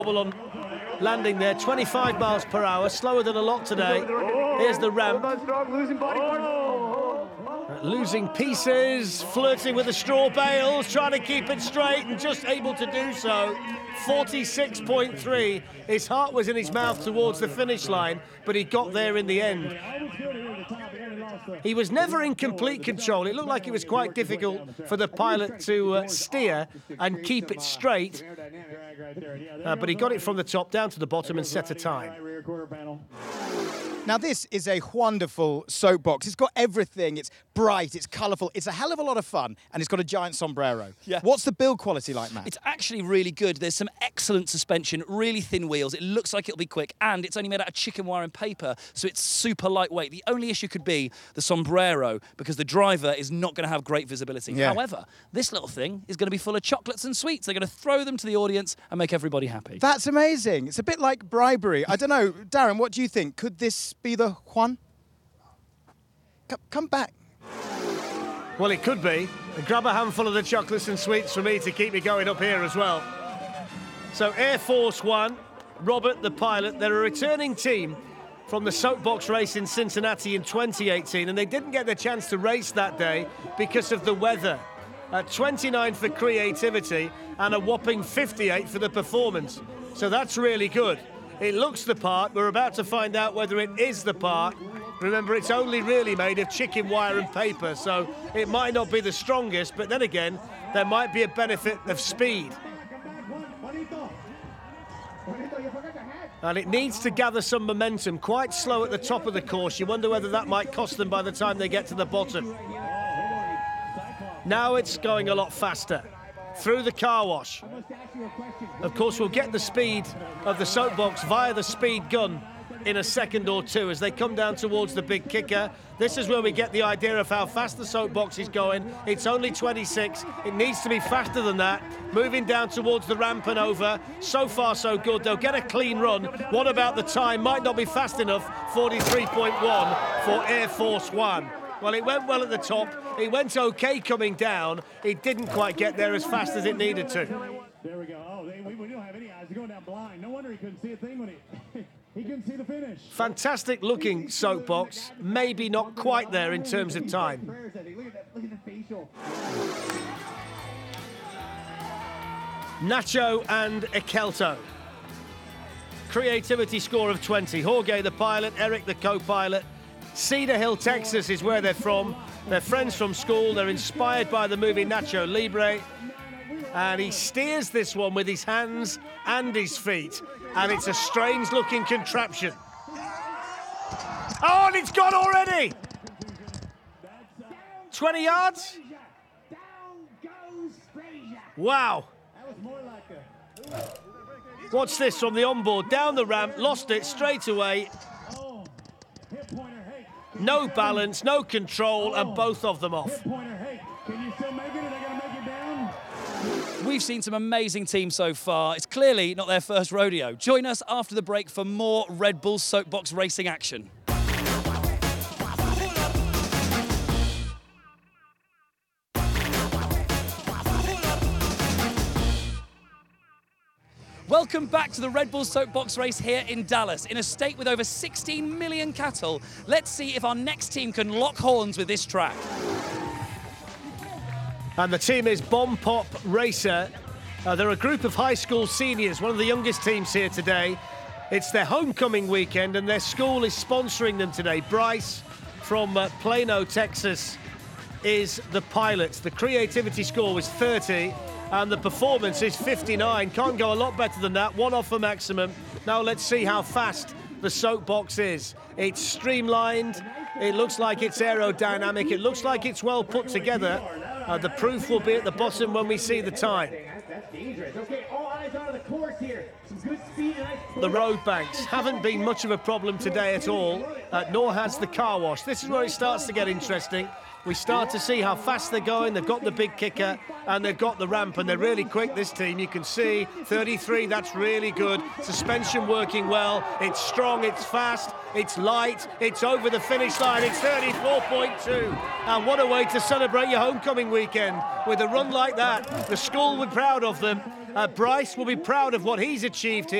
on landing there, 25 miles per hour, slower than a lot today. Here's the ramp. Losing pieces, flirting with the straw bales, trying to keep it straight and just able to do so. 46.3. His heart was in his mouth towards the finish line, but he got there in the end. He was never in complete control. It looked like it was quite difficult for the pilot to steer and keep it straight. But he got it from the top down to the bottom and set a time. Now, this is a wonderful soapbox. It's got everything. It's bright, it's colourful, it's a hell of a lot of fun, and it's got a giant sombrero. Yeah. What's the build quality like, Matt? It's actually really good. There's some excellent suspension, really thin wheels. It looks like it'll be quick, and it's only made out of chicken wire and paper, so it's super lightweight. The only issue could be the sombrero, because the driver is not going to have great visibility. Yeah. However, this little thing is going to be full of chocolates and sweets. They're going to throw them to the audience and make everybody happy. That's amazing. It's a bit like bribery. I don't know. Darren, what do you think? Could this be the Juan? Come back. Well, it could be. Grab a handful of the chocolates and sweets for me to keep me going up here as well. So Air Force One, Robert, the pilot, they're a returning team from the soapbox race in Cincinnati in 2018, and they didn't get the chance to race that day because of the weather. 29 for creativity and a whopping 58 for the performance. So that's really good. It looks the part. We're about to find out whether it is the part. Remember, it's only really made of chicken wire and paper, so it might not be the strongest, but then again, there might be a benefit of speed. And it needs to gather some momentum, quite slow at the top of the course. You wonder whether that might cost them by the time they get to the bottom. Now it's going a lot faster. Through the car wash. Of course, we'll get the speed of the soapbox via the speed gun in a second or two as they come down towards the big kicker. This is where we get the idea of how fast the soapbox is going. It's only 26. It needs to be faster than that. Moving down towards the ramp and over. So far, so good. They'll get a clean run. What about the time? Might not be fast enough. 43.1 for Air Force One. Well, it went well at the top. It went okay coming down. It didn't quite get there as fast as it needed to. There we go. Oh, we don't have any eyes. They're going down blind. No wonder he couldn't see a thing when he couldn't see the finish. Fantastic looking soapbox. Maybe not quite there in terms of time. Look at the facial. Nacho and Ekelto. Creativity score of 20. Jorge, the pilot. Eric, the co-pilot. Cedar Hill, Texas is where they're from. They're friends from school. They're inspired by the movie Nacho Libre. And he steers this one with his hands and his feet. And it's a strange-looking contraption. Oh, and it's gone already! 20 yards? Wow. Watch this from the onboard. Down the ramp, lost it straight away. No balance, no control, and both of them off. We've seen some amazing teams so far. It's clearly not their first rodeo. Join us after the break for more Red Bull soapbox racing action. Welcome back to the Red Bull soapbox race here in Dallas. In a state with over 16 million cattle, let's see if our next team can lock horns with this track. And the team is Bomb Pop Racer. They're a group of high school seniors, one of the youngest teams here today. It's their homecoming weekend and their school is sponsoring them today. Bryce from Plano, Texas is the pilot. The creativity score was 30 and the performance is 59. Can't go a lot better than that. One off the maximum. Now let's see how fast the soapbox is. It's streamlined. It looks like it's aerodynamic. It looks like it's well put together. The proof will be at the bottom when we see the time. Okay, all eyes on the course here. Some good speed and The road banks haven't been much of a problem today at all, nor has the car wash. This is where it starts to get interesting. We start to see how fast they're going. They've got the big kicker and they've got the ramp, and they're really quick, this team. You can see 33, that's really good. Suspension working well. It's strong, it's fast, it's light, it's over the finish line. It's 34.2. And what a way to celebrate your homecoming weekend with a run like that. The school were proud of them. Bryce will be proud of what he's achieved here.